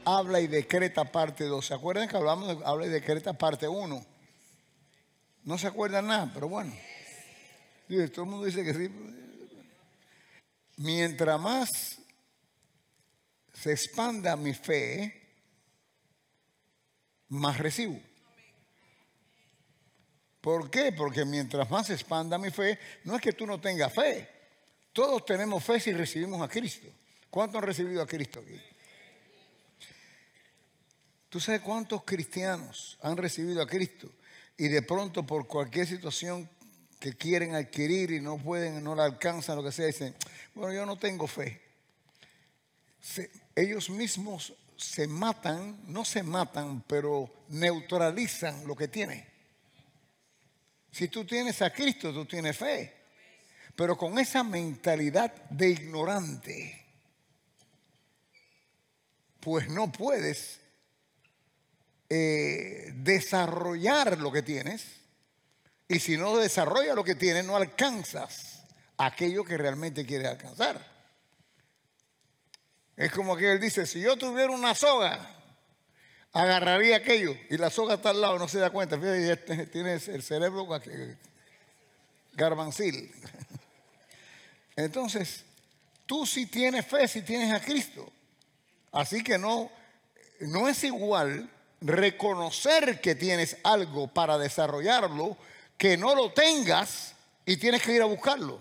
Habla y decreta parte 2. ¿Se acuerdan que hablamos de habla y decreta parte 1? No se acuerdan nada, pero bueno. Sí, todo el mundo dice que sí. Mientras más se expanda mi fe, más recibo. ¿Por qué? Porque mientras más se expanda mi fe, no es que tú no tengas fe. Todos tenemos fe si recibimos a Cristo. ¿Cuántos han recibido a Cristo aquí? ¿Tú sabes cuántos cristianos han recibido a Cristo y de pronto por cualquier situación que quieren adquirir y no pueden, no la alcanzan, lo que sea, dicen, bueno, yo no tengo fe? Ellos mismos se matan, no se matan, pero neutralizan lo que tienen. Si tú tienes a Cristo, tú tienes fe. Pero con esa mentalidad de ignorante, pues no puedes desarrollar lo que tienes. Y si no desarrollas lo que tienes, no alcanzas aquello que realmente quieres alcanzar. Es como que él dice, si yo tuviera una soga, agarraría aquello y la soga está al lado, no se da cuenta. Fíjate, tienes el cerebro garbancil. Entonces, tú sí tienes fe si tienes a Cristo. Así que no es igual reconocer que tienes algo para desarrollarlo que no lo tengas y tienes que ir a buscarlo.